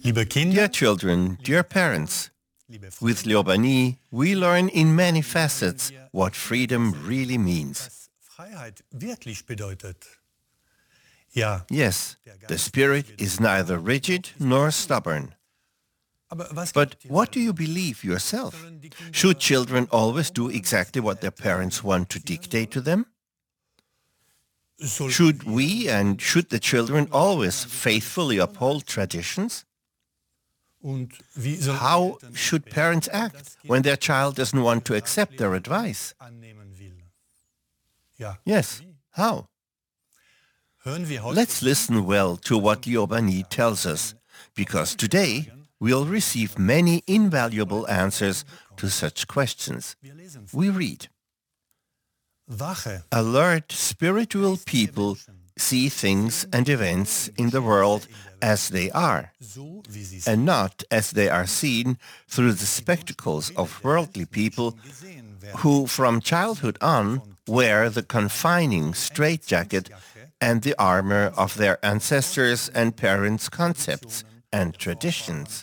Dear children, dear parents, with Liobani, we learn in many facets what freedom really means. Yes, the spirit is neither rigid nor stubborn. But what do you believe yourself? Should children always do exactly what their parents want to dictate to them? Should we and should the children always faithfully uphold traditions? How should parents act when their child doesn't want to accept their advice? Yes, how? Let's listen well to what Liobani tells us, because today we'll receive many invaluable answers to such questions. We read, alert spiritual people see things and events in the world as they are, and not as they are seen through the spectacles of worldly people who from childhood on wear the confining straitjacket and the armor of their ancestors' and parents' concepts and traditions.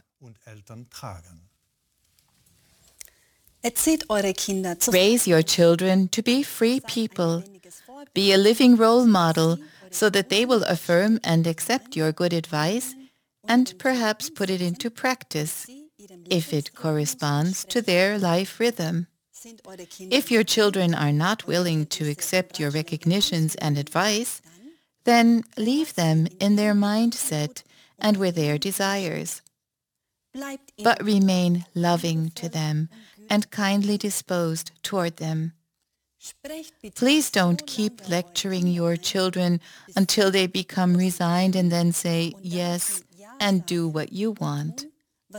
Raise your children to be free people. Be a living role model so that they will affirm and accept your good advice and perhaps put it into practice if it corresponds to their life rhythm. If your children are not willing to accept your recognitions and advice, then leave them in their mindset and with their desires. But remain loving to them and kindly disposed toward them. Please don't keep lecturing your children until they become resigned and then say yes and do what you want.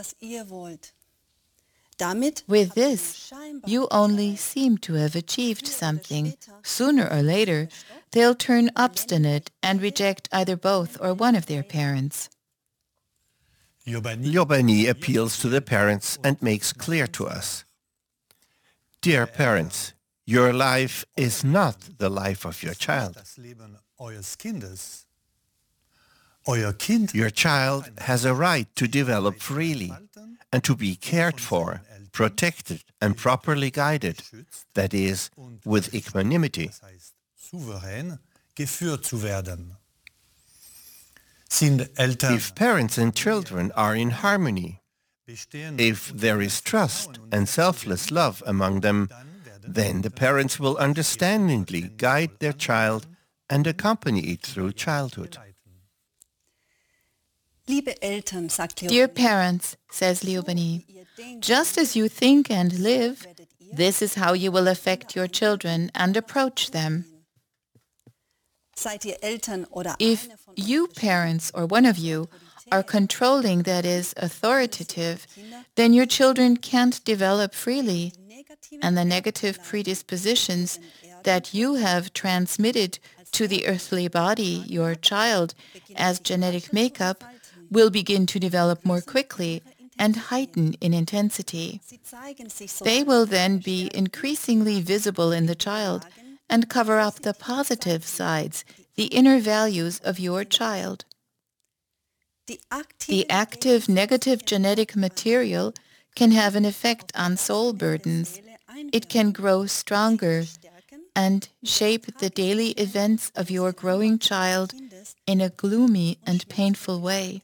With this, you only seem to have achieved something. Sooner or later, they'll turn obstinate and reject either both or one of their parents. Liobani appeals to the parents and makes clear to us, dear parents, your life is not the life of your child. Your child has a right to develop freely and to be cared for, protected and properly guided, that is, with equanimity. If parents and children are in harmony, if there is trust and selfless love among them, then the parents will understandingly guide their child and accompany it through childhood. Dear parents, says Liobani, just as you think and live, this is how you will affect your children and approach them. If you parents or one of you are controlling, that is, authoritative, then your children can't develop freely, and the negative predispositions that you have transmitted to the earthly body, your child, as genetic makeup, will begin to develop more quickly and heighten in intensity. They will then be increasingly visible in the child and cover up the positive sides, the inner values of your child. The active negative genetic material can have an effect on soul burdens. It can grow stronger and shape the daily events of your growing child in a gloomy and painful way.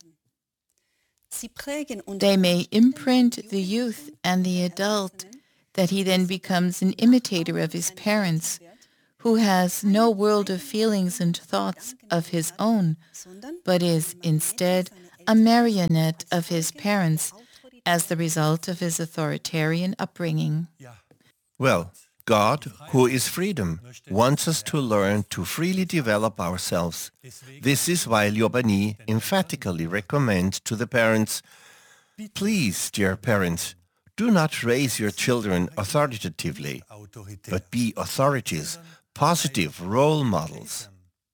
They may imprint the youth and the adult, that he then becomes an imitator of his parents, who has no world of feelings and thoughts of his own, but is instead a marionette of his parents as the result of his authoritarian upbringing. Well, God, who is freedom, wants us to learn to freely develop ourselves. This is why Liobani emphatically recommends to the parents, please, dear parents, do not raise your children authoritatively, but be authorities, positive role models.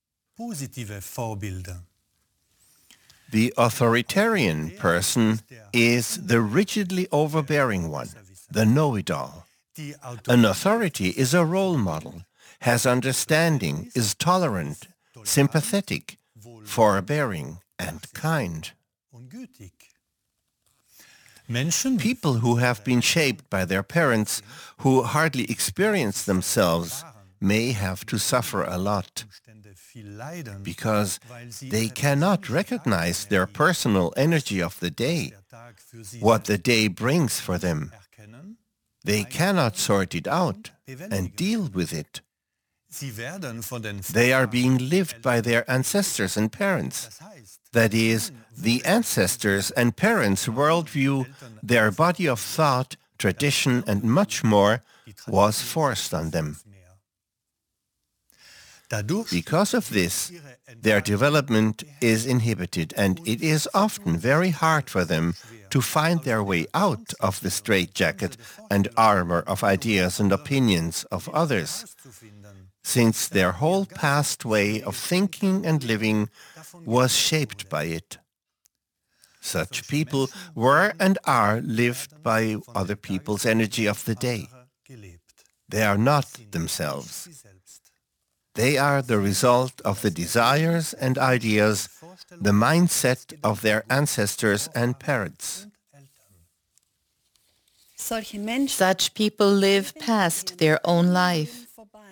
The authoritarian person is the rigidly overbearing one, the know-it-all. An authority is a role model, has understanding, is tolerant, sympathetic, forbearing, and kind. People who have been shaped by their parents, who hardly experience themselves, may have to suffer a lot because they cannot recognize their personal energy of the day, what the day brings for them. They cannot sort it out and deal with it. They are being lived by their ancestors and parents. That is, the ancestors and parents' worldview, their body of thought, tradition, and much more was forced on them. Because of this, their development is inhibited, and it is often very hard for them to find their way out of the straitjacket and armor of ideas and opinions of others, since their whole past way of thinking and living was shaped by it. Such people were and are lived by other people's energy of the day. They are not themselves. They are the result of the desires and ideas, the mindset of their ancestors and parents. Such people live past their own life.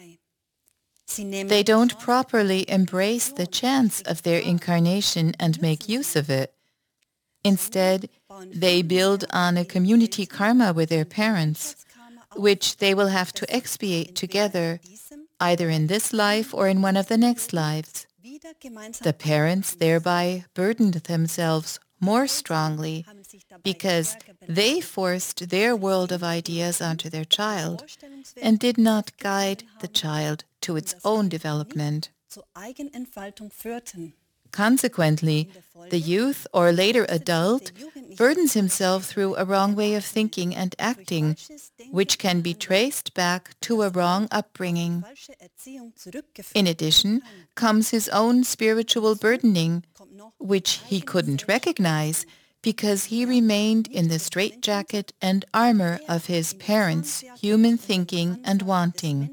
They don't properly embrace the chance of their incarnation and make use of it. Instead, they build on a community karma with their parents, which they will have to expiate together, either in this life or in one of the next lives. The parents thereby burdened themselves more strongly because they forced their world of ideas onto their child and did not guide the child to its own development. Consequently, the youth or later adult burdens himself through a wrong way of thinking and acting, which can be traced back to a wrong upbringing. In addition, comes his own spiritual burdening, which he couldn't recognize because he remained in the straitjacket and armor of his parents' human thinking and wanting.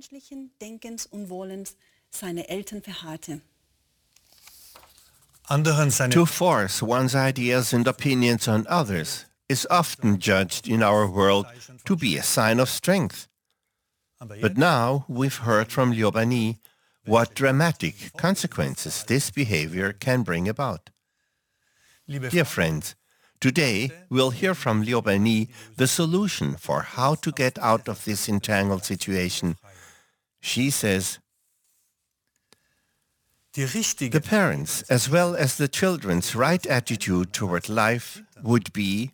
To force one's ideas and opinions on others is often judged in our world to be a sign of strength. But now we've heard from Liobani what dramatic consequences this behavior can bring about. Dear friends, today we'll hear from Liobani the solution for how to get out of this entangled situation. She says, the parents, as well as the children's right attitude toward life would be,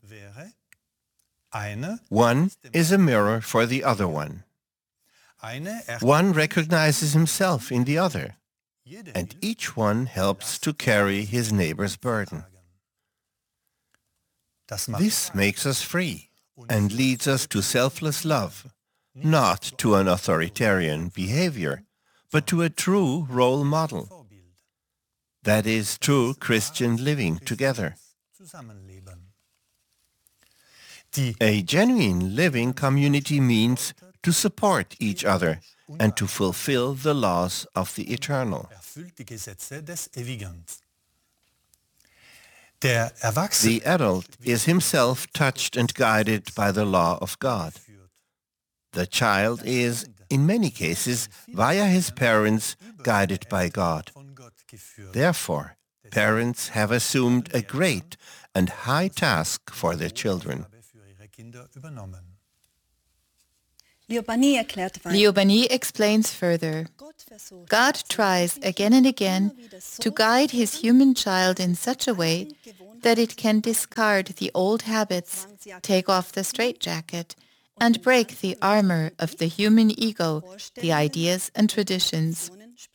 one is a mirror for the other one. One recognizes himself in the other, and each one helps to carry his neighbor's burden. This makes us free and leads us to selfless love, not to an authoritarian behavior, but to a true role model. That is true Christian living together. A genuine living community means to support each other and to fulfill the laws of the eternal. The adult is himself touched and guided by the law of God. The child is, in many cases, via his parents, guided by God. Therefore, parents have assumed a great and high task for their children. Liobani explains further. God tries again and again to guide his human child in such a way that it can discard the old habits, take off the straitjacket, and break the armor of the human ego, the ideas and traditions.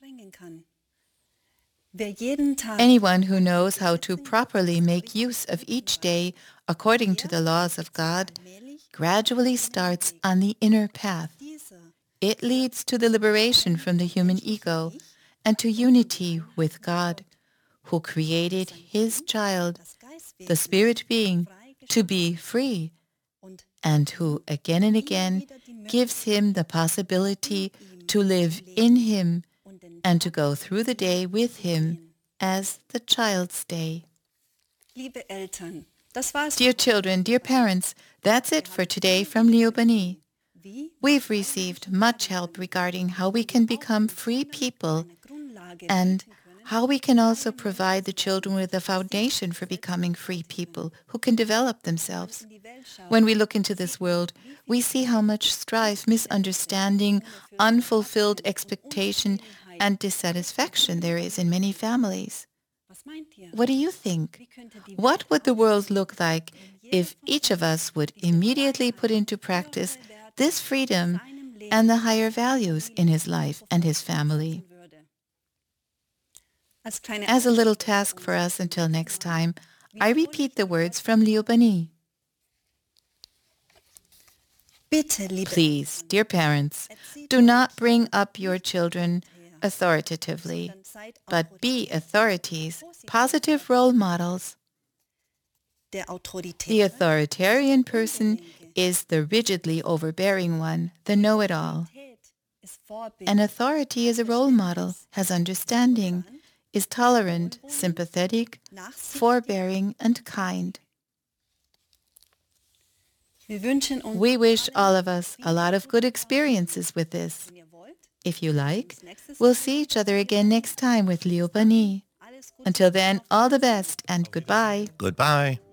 Anyone who knows how to properly make use of each day according to the laws of God gradually starts on the inner path. It leads to the liberation from the human ego and to unity with God, who created his child, the spirit being, to be free, and who again and again gives him the possibility to live in him and to go through the day with him as the child's day. Dear children, dear parents, that's it for today from Liobani. We've received much help regarding how we can become free people and how we can also provide the children with a foundation for becoming free people who can develop themselves. When we look into this world, we see how much strife, misunderstanding, unfulfilled expectation, and dissatisfaction there is in many families. What do you think? What would the world look like if each of us would immediately put into practice this freedom and the higher values in his life and his family? As a little task for us until next time, I repeat the words from Liobani. Please, dear parents, do not bring up your children authoritatively, but be authorities, positive role models. The authoritarian person is the rigidly overbearing one, the know-it-all. An authority is a role model, has understanding, is tolerant, sympathetic, forbearing, and kind. We wish all of us a lot of good experiences with this. If you like, we'll see each other again next time with Liobani. Until then, all the best and goodbye. Goodbye.